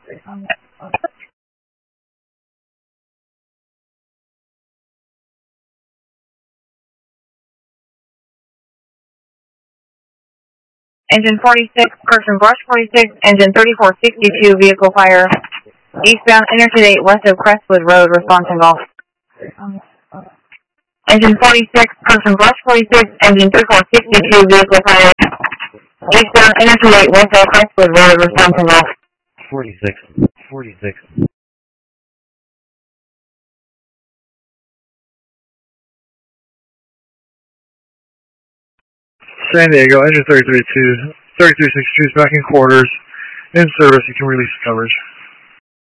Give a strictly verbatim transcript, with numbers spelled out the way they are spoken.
Engine forty-six, Person Brush forty-six, engine thirty-four sixty-two, vehicle fire. Eastbound Interstate west of Crestwood Road, response involved. Engine forty-six, Person Brush forty-six, engine thirty-four sixty-two, vehicle fire. Eastbound Interstate west of Crestwood Road, response involved. forty-six, forty-six. San Diego, engine thirty-three sixty-two is back in quarters. In service, you can release coverage.